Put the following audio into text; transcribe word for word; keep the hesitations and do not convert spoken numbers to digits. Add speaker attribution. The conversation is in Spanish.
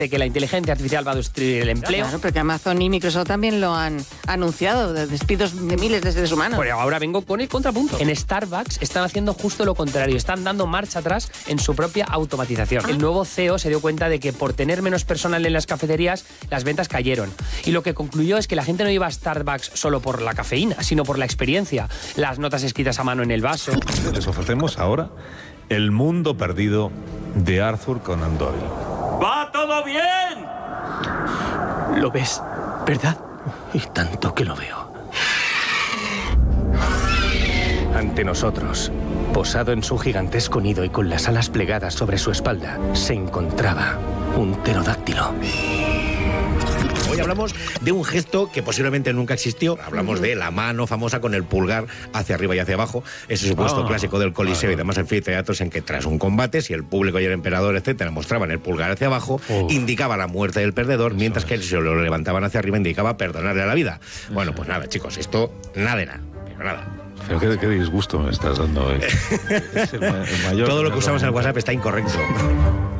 Speaker 1: de que la inteligencia artificial va a destruir el empleo.
Speaker 2: Claro, porque Amazon y Microsoft también lo han anunciado, de despidos de miles de seres humanos.
Speaker 1: Pero ahora vengo con el contrapunto. En Starbucks están haciendo justo lo contrario, están dando marcha atrás en su propia automatización. El nuevo C E O se dio cuenta de que por tener menos personal en las cafeterías, las ventas cayeron. Y lo que concluyó es que la gente no iba a Starbucks solo por la cafeína, sino por la experiencia, las notas escritas a mano en el vaso.
Speaker 3: Les ofrecemos ahora El mundo perdido de Arthur Conan Doyle.
Speaker 4: ¡Va todo bien!
Speaker 5: Lo ves, ¿verdad? Y tanto que lo veo. Ante nosotros, posado en su gigantesco nido y con las alas plegadas sobre su espalda, se encontraba un pterodáctilo.
Speaker 6: Hoy hablamos de un gesto que posiblemente nunca existió. Hablamos uh-huh. de la mano famosa con el pulgar hacia arriba y hacia abajo. Ese supuesto oh, clásico del Coliseo vale. y demás anfiteatros en que tras un combate, si el público y el emperador, etcétera, mostraban el pulgar hacia abajo, oh. indicaba la muerte del perdedor, Eso mientras es. que si lo levantaban hacia arriba indicaba perdonarle a la vida. Eso bueno, pues nada, chicos, esto nada de nada. Pero nada.
Speaker 3: Pero qué, qué disgusto me estás dando. Eh. Es el, el mayor
Speaker 6: Todo lo que usamos en el WhatsApp está incorrecto.